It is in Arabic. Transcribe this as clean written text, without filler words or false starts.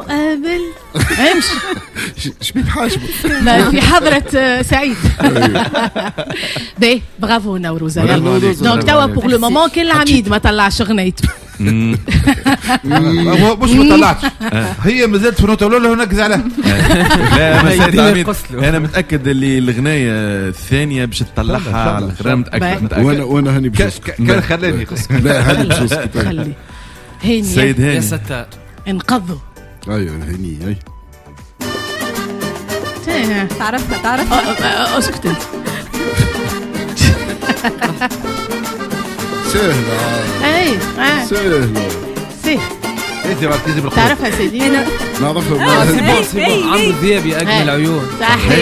مقابل امشي شبيك حاجبك لا في حضرة سعيد. بي برافو نوروز. دونك توا بور لو مومون كل العميد ما طلعش غنيته. هو مش ما طلعتش هي مازالت في نوتة ولا هناك زعلان. لا ما سيد عميد انا متاكد اللي الغنايه الثانيه باش تطلعها على الاخر. متاكد وانا هاني بشوس كان خلاني لا هاني بشوس خلي هيني سيد هاني يا ستار انقذوا. ايوه هاني اي تعرفها اسكت انت. سهلة اي سهلة سي تعرفها سيدي. نعرفها سيبون عمرو ذيابي أجمل عيون. صحيح